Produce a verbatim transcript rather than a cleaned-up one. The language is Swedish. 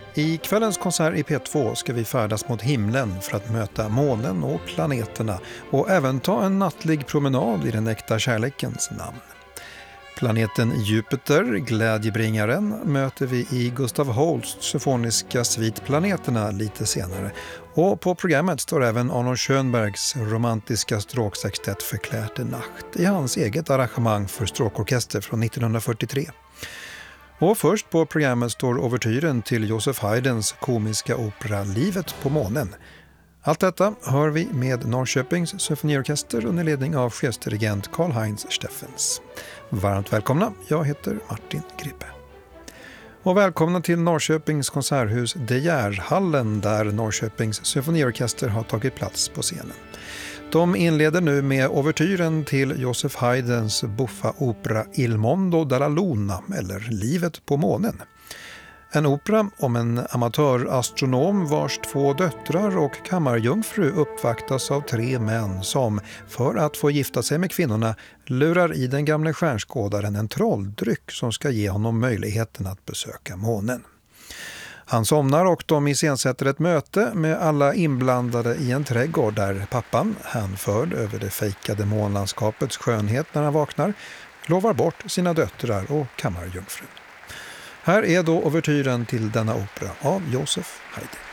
I kvällens konsert i P två ska vi färdas mot himlen för att möta månen och planeterna och även ta en nattlig promenad i den äkta kärlekens namn. Planeten Jupiter, glädjebringaren, möter vi i Gustav Holsts symfoniska svit Planeterna lite senare. Och på programmet står även Arnold Schönbergs romantiska stråksextett Förklärt nacht i hans eget arrangemang för stråkorkester från nittonhundrafyrtiotre. Och först på programmet står ouvertyren till Joseph Haydns komiska opera Livet på månen. Allt detta hör vi med Norrköpings symfoniorkester under ledning av chefsdirigent Karl-Heinz Steffens. Varmt välkomna, jag heter Martin Grippe. Och välkomna till Norrköpings konserthus De Geerhallen där Norrköpings symfoniorkester har tagit plats på scenen. De inleder nu med ouvertyren till Joseph Haydns buffa opera Il Mondo della Luna, eller Livet på månen. En opera om en amatörastronom vars två döttrar och kammarjungfru uppvaktas av tre män som, för att få gifta sig med kvinnorna, lurar i den gamle stjärnskådaren en trolldryck som ska ge honom möjligheten att besöka månen. Han somnar och de iscensätter ett möte med alla inblandade i en trädgård där pappan, hänförd över det fejkade månlandskapets skönhet när han vaknar, lovar bort sina döttrar och kammarjungfrun. Här är då ouvertyren till denna opera av Joseph Haydn.